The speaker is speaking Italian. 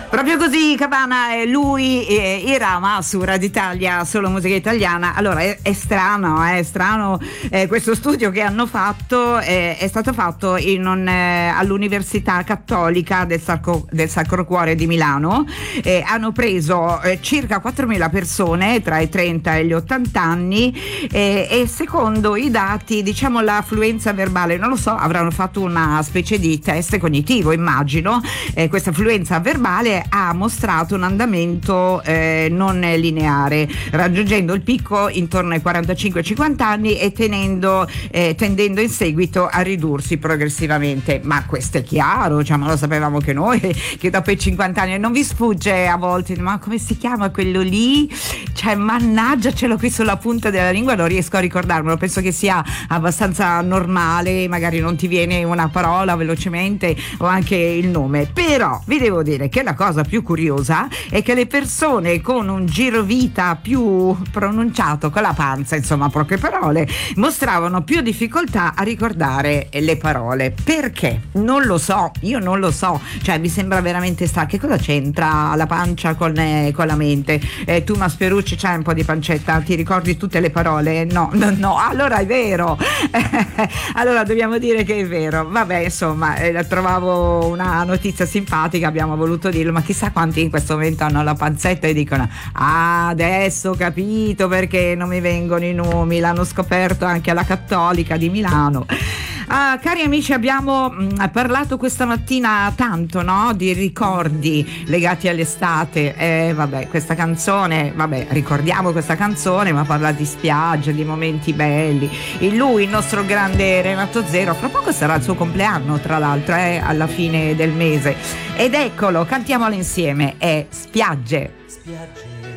Proprio così, Cabana, lui Irama su Radio Italia, solo musica italiana. Allora è strano questo studio che hanno fatto, è stato fatto all'Università Cattolica del Sacro Cuore di Milano. Hanno preso circa 4.000 persone tra i 30 e gli 80 anni e secondo i dati, diciamo, l'affluenza verbale, non lo so, avranno fatto una specie di test cognitivo, immagino. Questa affluenza verbale ha mostrato un andamento non lineare, raggiungendo il picco intorno ai 45-50 anni e tendendo in seguito a ridursi progressivamente. Ma questo è chiaro, cioè, ma lo sapevamo che noi, che dopo i 50 anni non vi sfugge a volte, ma come si chiama quello lì? Cioè, mannaggia, ce l'ho qui sulla punta della lingua, non riesco a ricordarmelo, penso che sia abbastanza normale, magari non ti viene una parola velocemente o anche il nome, però vi devo dire che la cosa più curiosa è che le persone con un girovita più pronunciato, con la panza, insomma, poche parole, mostravano più difficoltà a ricordare le parole. Perché? Non lo so, io non lo so, cioè mi sembra veramente che cosa c'entra la pancia con la mente? Tu Masperucci c'hai un po' di pancetta, ti ricordi tutte le parole? No, allora è vero. Allora dobbiamo dire che è vero. Vabbè, insomma, trovavo una notizia simpatica, abbiamo voluto dirlo, ma chissà quanti in questo momento hanno la panzetta e dicono: adesso ho capito perché non mi vengono i nomi, l'hanno scoperto anche alla Cattolica di Milano. Cari amici, abbiamo parlato questa mattina tanto, no? Di ricordi legati all'estate. Vabbè, questa canzone, ricordiamo questa canzone, ma parla di spiagge, di momenti belli. E lui, il nostro grande Renato Zero, fra poco sarà il suo compleanno, tra l'altro, alla fine del mese. Ed eccolo, cantiamolo insieme, è Spiagge. Spiagge